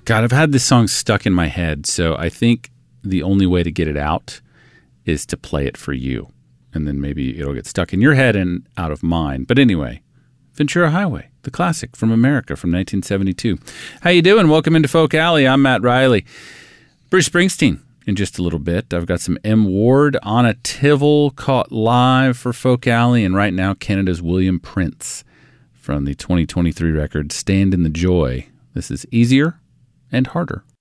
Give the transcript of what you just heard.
God, I've had this song stuck in my head, so I think the only way to get it out is to play it for you. And then maybe it'll get stuck in your head and out of mine. But anyway, Ventura Highway, the classic from America from 1972. How you doing? Welcome into Folk Alley. I'm Matt Riley. Bruce Springsteen in just a little bit. I've got some M. Ward, Anna Tivel caught live for Folk Alley, and right now Canada's William Prince from the 2023 record Stand in the Joy. This is Easier and Harder.